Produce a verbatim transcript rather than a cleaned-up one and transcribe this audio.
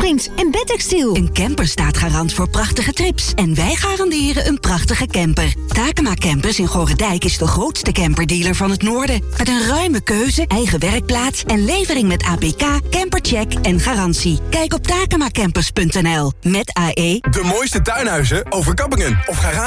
boksprings en bedtextiel. Een camper staat garant voor prachtige trips. En wij garanderen een prachtige camper. Takema Campers in Gorredijk is de grootste camperdealer van het noorden. Met een ruime keuze, eigen werkplaats en levering met A P K, campercheck en garantie. Kijk op takema campers punt n l met A E. De mooiste tuinhuizen, overkappingen of garage